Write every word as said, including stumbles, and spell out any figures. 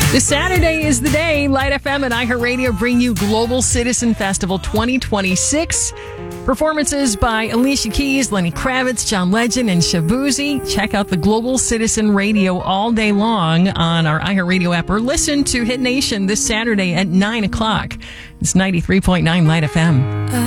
This Saturday is the day Light F M and iHeartRadio bring you Global Citizen Festival twenty twenty-six. Performances by Alicia Keys, Lenny Kravitz, John Legend, and Shabuzi. Check out the Global Citizen Radio all day long on our iHeartRadio app, or listen to Hit Nation this Saturday at nine o'clock. It's ninety-three point nine Light F M.